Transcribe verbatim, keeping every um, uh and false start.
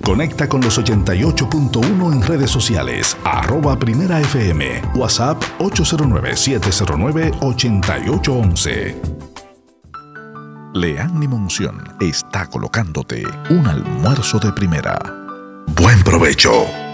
Conecta con los ochenta y ocho punto uno en redes sociales, arroba Primera F M, WhatsApp ocho cero nueve, siete cero nueve, ocho ocho uno uno. Leanni Monción está colocándote un almuerzo de primera. ¡Buen provecho!